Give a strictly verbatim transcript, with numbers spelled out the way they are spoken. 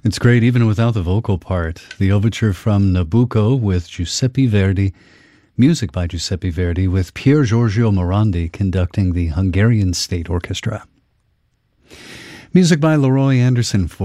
It's great even without the vocal part. The overture from Nabucco with Giuseppe Verdi, music by Giuseppe Verdi with Pier Giorgio Morandi conducting the Hungarian State Orchestra. Music by Leroy Anderson for